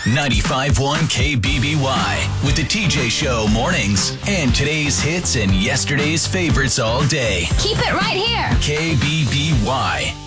95.1 KBBY with the TJ Show mornings and today's hits and yesterday's favorites all day. Keep it right here. KBBY.